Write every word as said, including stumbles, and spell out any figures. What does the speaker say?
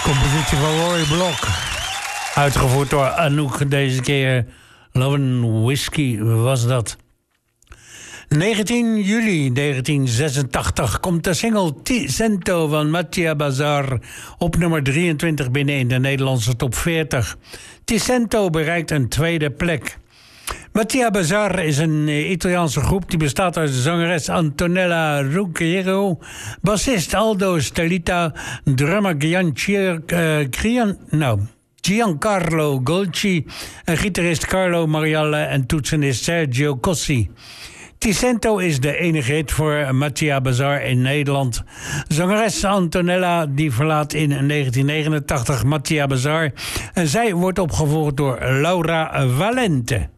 Compositie van Roy Block. Uitgevoerd door Anouk. Deze keer Love Whiskey was dat. negentien juli negentien zesentachtig komt de single Ti Sento van Mattia Bazar op nummer drieëntwintig binnen in de Nederlandse top veertig. Ti Sento bereikt een tweede plek. Mattia Bazar is een Italiaanse groep die bestaat uit de zangeres Antonella Ruggiero, bassist Aldo Stellita, drummer Gianci, uh, Gian, nou, Giancarlo Golci, en gitarist Carlo Marialle en toetsenist Sergio Cossi. Ti Sento is de enige hit voor Mattia Bazar in Nederland. Zangeres Antonella die verlaat in negentien negenentachtig Mattia Bazar en zij wordt opgevolgd door Laura Valente.